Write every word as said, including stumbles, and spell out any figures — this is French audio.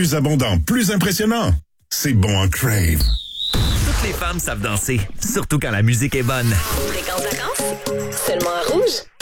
plus abondant, plus impressionnant. C'est bon en Crave. Toutes les femmes savent danser, surtout quand la musique est bonne. Fréquence vacances, seulement à Rouge.